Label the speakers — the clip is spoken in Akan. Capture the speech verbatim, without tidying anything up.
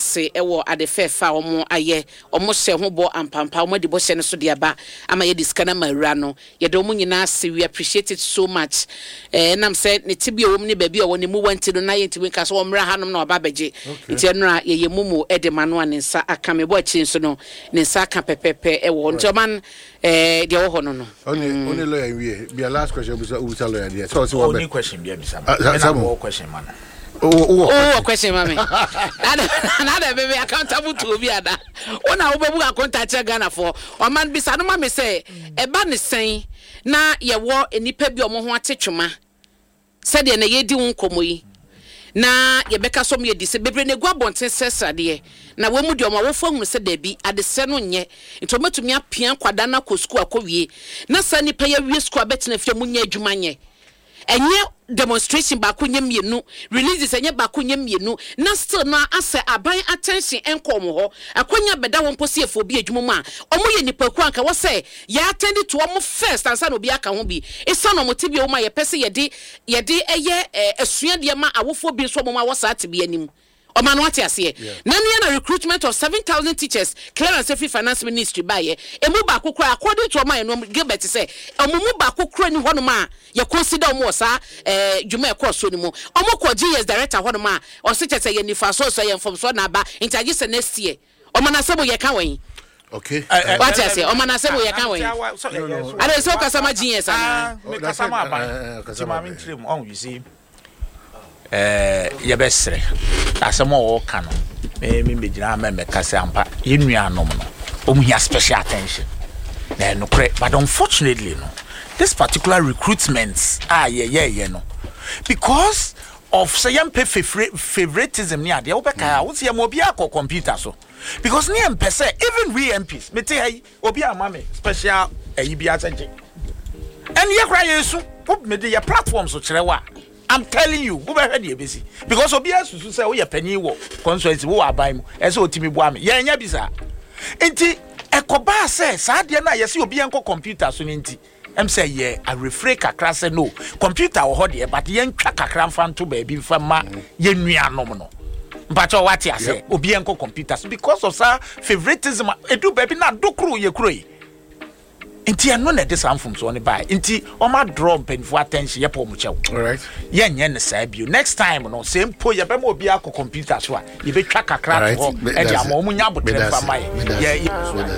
Speaker 1: ase ewo adefefa omo aye omo hye ho bo ampampa omo de bo hye ne so de aba ama ye diskana mawura no ye de omo nyina ase we appreciate it so much eh nam say ne tibi omo ne ba bi owo ne mu wanti no na ye nti we ka so omra hanom na oba beje nti enra ye ye mumu e de manu an nsa aka me bo achi nso no ne nsa aka pepepe ewo nti oman eh de wo ho no no
Speaker 2: only only lawyer we be last question we will lawyer there so so
Speaker 3: only question be bisa na question man.
Speaker 2: Oh,
Speaker 1: oh, question, mommy. Another baby accountable to be ada. One I will be contact Ghana for. Or man, be sad, mammy say, a ban is saying, na ye war any pebi or more teachuma. Said in a ye doon comui. Na ye beka some ye disable ne guabon says, dear. Na when would your mother phone said there be at the senon ye. It will to me a pian quadana co square cowie. Na sunny pay a real square betting if your munye jumanye. Enye demonstration ba kunye mienu releases enye ba kunye mienu na still na ase aban attention enkom ho akonya beda won posi efo bi adwumu ma omo ye nipa ku anka wo say ya attend to omo first ansa no bi aka ho bi esa no mote bi o ma ye pese ye de ye de eye asua de ma awofo bi so mo ma wo sa ate bi anim Oman what you say? Nanya recruitment of seven thousand teachers, clearance every finance ministry by ye. Emu ba kukura according to my no Gilbert say. Omu ba kukura ni one ma. You consider more sa eh Jume course so ni mo. Omu ko G S director one ma. Or such as say ni faso so yen from so na ba. Intergis next year. Oman asebo ye kan wen.
Speaker 2: Okay.
Speaker 1: What you say? Oman asebo ye kan wen. I don't so kasama G S ah.
Speaker 3: Me kasama ba. Kasama min trim on you see. Eh yebesre asemo wo ka no me me begina me me kase ampa yenuanom no omuhia special attention na no kre but unfortunately no this particular recruitment ah yeah yeah yeah no because of say yam favoritism ni ade wo be ka wo se yam obi akọ computer so because ni empese even we M Ps me te hey obi amame special ayi bi attention and ye kra yesu me de your platform so kire wa I'm telling you, who better be busy because Obia Susu say, oh, yeah, penny wo, consulency, who are buying, and so Timmy Boami, yeah, yeah, bizarre. Inti, a coba says, Sadiana, yes, you'll be uncle computer soon. Inti, I'm say, yeah, I refrake a class and no computer or hot, but young crack a cram fan to baby from ma, yenuia nominal. But what I say, Obi uncle computers because of sir favoritism, a do baby not do crew, ye cray. Inti ano na this am from so on buy inti o ma draw pen for attention ye po mu chew
Speaker 2: all right
Speaker 3: ye nye ne sa bio next time no same po ye be mo obi akọ computer so a ye be twa kakra to ho e dia mo mu nya botre fa mai ye